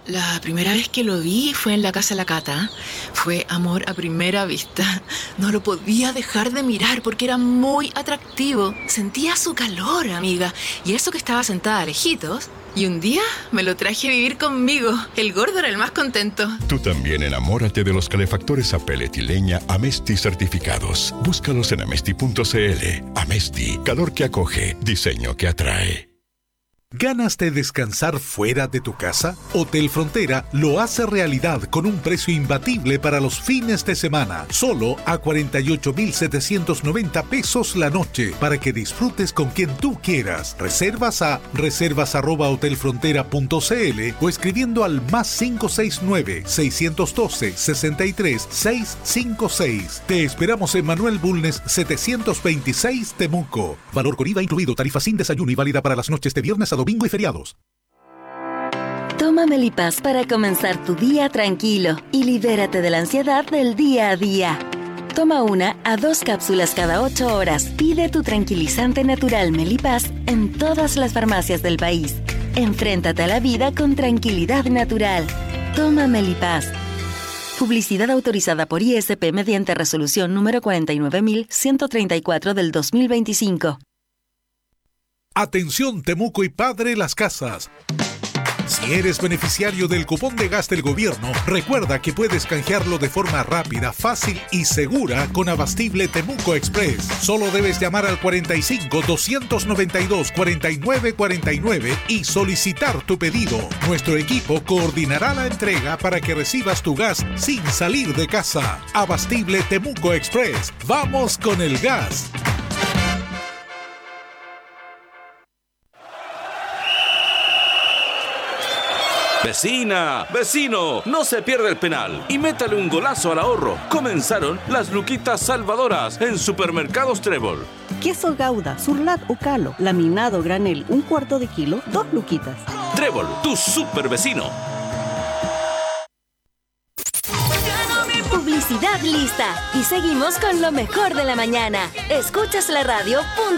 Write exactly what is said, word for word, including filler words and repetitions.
La primera vez que lo vi fue en la casa de la Cata. Fue amor a primera vista. No lo podía dejar de mirar porque era muy atractivo. Sentía su calor, amiga. Y eso que estaba sentada a lejitos. Y un día me lo traje a vivir conmigo. El gordo era el más contento. Tú también enamórate de los calefactores a pellet y leña Amesti certificados. Búscalos en amesti punto cl. Amesti, calor que acoge, diseño que atrae. ¿Ganas de descansar fuera de tu casa? Hotel Frontera lo hace realidad con un precio imbatible para los fines de semana. Solo a cuarenta y ocho mil setecientos noventa pesos la noche para que disfrutes con quien tú quieras. Reservas a reservas arroba hotelfrontera punto cl o escribiendo al más cinco seis nueve, seis uno dos, seis tres, seis cinco seis. Te esperamos en Manuel Bulnes setecientos veintiséis Temuco. Valor con I V A incluido, tarifa sin desayuno y válida para las noches de viernes a domingo y feriados. Toma Melipaz para comenzar tu día tranquilo y libérate de la ansiedad del día a día. Toma una a dos cápsulas cada ocho horas. Pide tu tranquilizante natural Melipaz en todas las farmacias del país. Enfréntate a la vida con tranquilidad natural. Toma Melipaz. Publicidad autorizada por I S P mediante resolución número cuarenta y nueve mil ciento treinta y cuatro del dos mil veinticinco. Atención Temuco y Padre Las Casas. Si eres beneficiario del cupón de gas del gobierno, recuerda que puedes canjearlo de forma rápida, fácil y segura con Abastible Temuco Express. Solo debes llamar al cuarenta y cinco, doscientos noventa y dos, cuarenta y nueve cuarenta y nueve y solicitar tu pedido. Nuestro equipo coordinará la entrega para que recibas tu gas sin salir de casa. Abastible Temuco Express. ¡Vamos con el gas! Vecina, vecino, no se pierda el penal y métale un golazo al ahorro. Comenzaron las luquitas salvadoras en Supermercados Trébol. Queso Gouda, Surlat o Calo, laminado granel, un cuarto de kilo, dos luquitas. Trébol, tu super vecino. Publicidad lista. Y seguimos con lo mejor de la mañana. Escuchas la radio.